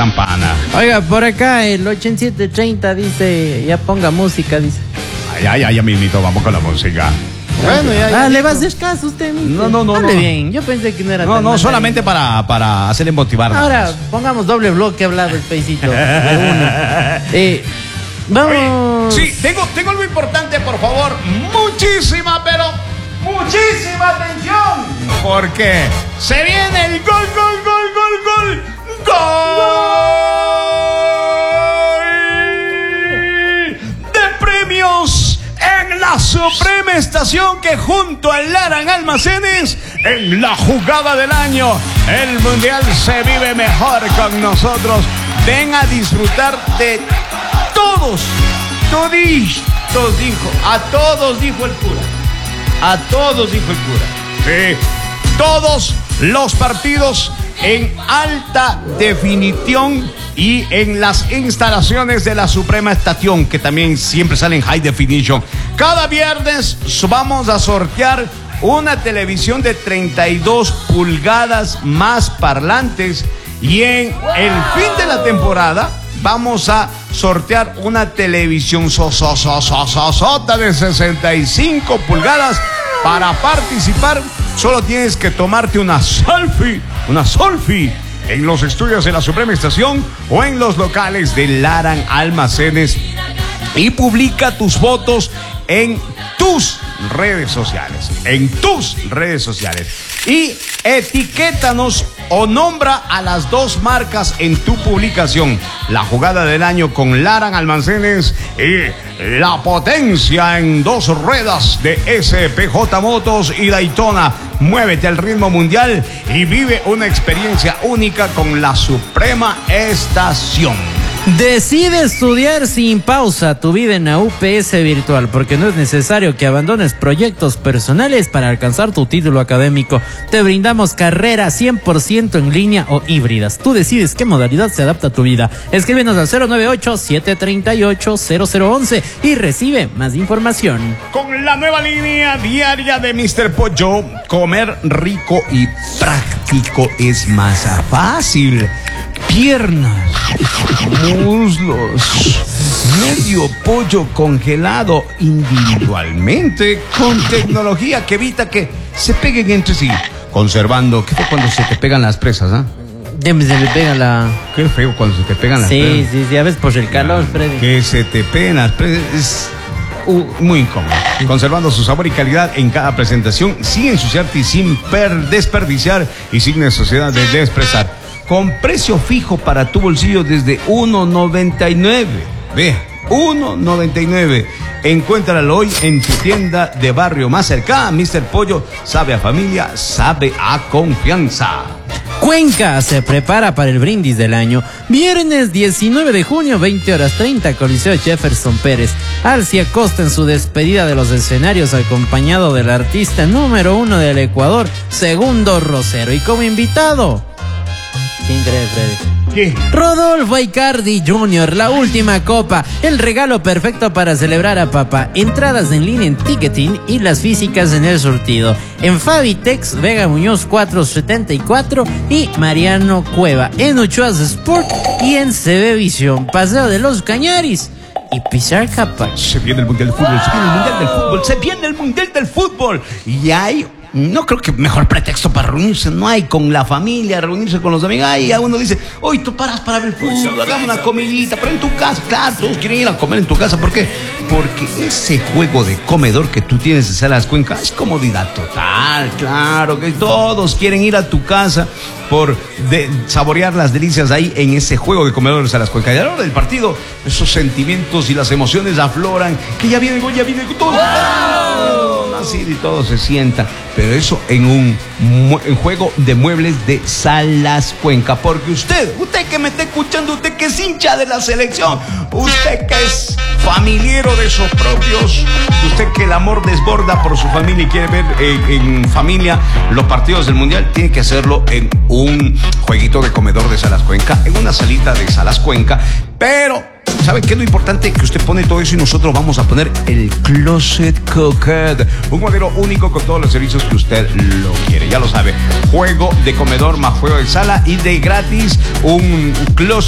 campana. Oiga, por acá el 8730 dice, ya ponga música, dice. Ya mismito, vamos con la música. Bueno, ya. ¿Le va a hacer caso usted, mister? No. Hable bien, yo pensé que no era tan No, solamente para hacerle motivar. Ahora, pongamos doble bloque, hablado el peicito. Vamos. Oye, sí, tengo algo importante, por favor. Muchísima atención. Porque se viene el gol de premios en la Suprema Estación, que junto al Laran Almacenes, en la jugada del año, el mundial se vive mejor con nosotros. Ven a disfrutar de toditos, dijo. A todos dijo el cura. Sí, todos los partidos en alta definición y en las instalaciones de la Suprema Estación, que también siempre salen high definition. Cada viernes vamos a sortear una televisión de 32 pulgadas más parlantes, y en el fin de la temporada vamos a sortear una televisión sota de 65 pulgadas. Para participar, solo tienes que tomarte una selfie en los estudios de la Suprema Estación o en los locales de Laran Almacenes, y publica tus fotos en tus redes sociales. Y etiquétanos o nombra a las dos marcas en tu publicación. La jugada del año con Laran Almacenes y la potencia en dos ruedas de SPJ Motos y Daytona. Muévete al ritmo mundial y vive una experiencia única con la Suprema Estación. Decide estudiar sin pausa tu vida en la UPS virtual, porque no es necesario que abandones proyectos personales para alcanzar tu título académico. Te brindamos carreras 100% en línea o híbridas. Tú decides qué modalidad se adapta a tu vida. Escríbenos al 098-738-0011 y recibe más información. Con la nueva línea diaria de Mr. Pollo, comer rico y práctico es más fácil. Piernas, muslos, medio pollo congelado individualmente con tecnología que evita que se peguen entre sí, conservando. ¿Qué fue cuando se te pegan las presas, ah? Se me pega la... Qué feo cuando se te pegan las presas. Sí, a veces por el calor, Freddy. Que se te peguen las presas es muy incómodo. Conservando su sabor y calidad en cada presentación, sin ensuciarte y sin desperdiciar, y sin necesidad de desprezar. Con precio fijo para tu bolsillo desde $1.99. Ve, $1.99. Encuéntralo hoy en tu tienda de barrio más cercana. Mr. Pollo sabe a familia, sabe a confianza. Cuenca se prepara para el brindis del año. Viernes 19 de junio, 20:30, Coliseo Jefferson Pérez. Alci Acosta en su despedida de los escenarios, acompañado del artista número 1 del Ecuador, Segundo Rosero. Y como invitado, ¿quién cree, Freddy? ¿Qué? Rodolfo Icardi Jr., la última copa, el regalo perfecto para celebrar a papá. Entradas en línea en Ticketing y las físicas en el surtido. En Fabitex, Vega Muñoz 474 y Mariano Cueva. En Ochoas Sport y en CB Visión. Paseo de los Cañaris y Pizar Capac. Se viene el Mundial del Fútbol. Y hay... No creo que mejor pretexto para reunirse no hay con la familia, reunirse con los amigos. Ay, a uno dice, hoy tú paras para ver fútbol, hagamos una comidita, pero en tu casa, claro, todos quieren ir a comer en tu casa. ¿Por qué? Porque ese juego de comedor que tú tienes de Salas Cuenca es comodidad total, claro, que todos quieren ir a tu casa por saborear las delicias ahí en ese juego de comedor de Salas Cuenca. Y a la hora del partido, esos sentimientos y las emociones afloran, que ya viene el gol, todo. Así y todos se sientan, pero eso en juego de muebles de Salas Cuenca. Porque usted que me está escuchando, usted que es hincha de la selección, usted que es familiero de sus propios, usted que el amor desborda por su familia y quiere ver en familia los partidos del mundial, tiene que hacerlo en un jueguito de comedor de Salas Cuenca, en una salita de Salas Cuenca. Pero ¿sabe qué es lo importante? Que usted pone todo eso y nosotros vamos a poner el Closet Coquette, un modelo único con todos los servicios que usted lo quiere. Ya lo sabe, juego de comedor más juego de sala, y de gratis un closet